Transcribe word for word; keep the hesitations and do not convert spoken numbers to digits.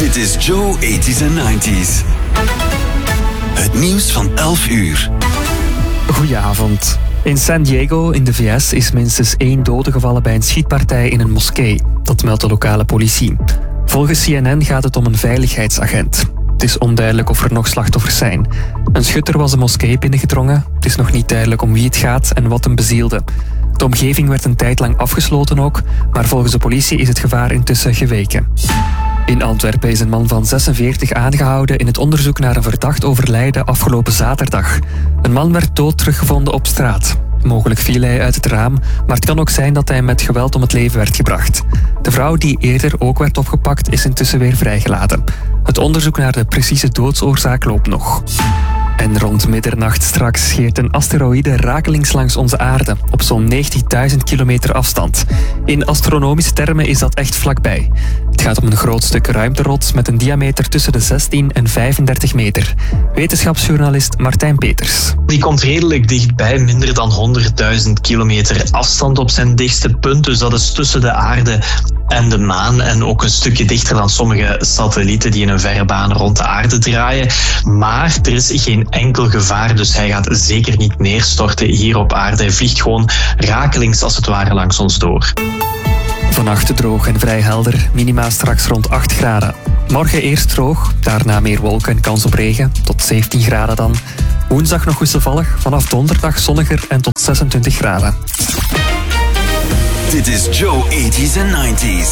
Dit is Joe tachtiger en negentiger. Het nieuws van elf uur. Goedenavond. In San Diego in de V S is minstens één dode gevallen bij een schietpartij in een moskee. Dat meldt de lokale politie. Volgens C N N gaat het om een veiligheidsagent. Het is onduidelijk of er nog slachtoffers zijn. Een schutter was de moskee binnengedrongen. Het is nog niet duidelijk om wie het gaat en wat hem bezielde. De omgeving werd een tijd lang afgesloten ook, maar volgens de politie is het gevaar intussen geweken. In Antwerpen is een man van zesenveertig aangehouden in het onderzoek naar een verdacht overlijden afgelopen zaterdag. Een man werd dood teruggevonden op straat. Mogelijk viel hij uit het raam, maar het kan ook zijn dat hij met geweld om het leven werd gebracht. De vrouw die eerder ook werd opgepakt is intussen weer vrijgelaten. Het onderzoek naar de precieze doodsoorzaak loopt nog. En rond middernacht straks scheert een asteroïde rakelings langs onze aarde op zo'n negentigduizend kilometer afstand. In astronomische termen is dat echt vlakbij. Het gaat om een groot stuk ruimterots met een diameter tussen de zestien en vijfendertig meter. Wetenschapsjournalist Martijn Peters. Die komt redelijk dichtbij, minder dan honderdduizend kilometer afstand op zijn dichtste punt. Dus dat is tussen de aarde en de maan en ook een stukje dichter dan sommige satellieten die in een verre baan rond de aarde draaien. Maar er is geen enkel gevaar, dus hij gaat zeker niet neerstorten hier op aarde. Hij vliegt gewoon rakelings als het ware langs ons door. Vannacht droog en vrij helder, minima straks rond acht graden. Morgen eerst droog, daarna meer wolken en kans op regen, tot zeventien graden dan. Woensdag nog wisselvallig, vanaf donderdag zonniger en tot zesentwintig graden. Dit is Joe tachtiger en negentiger.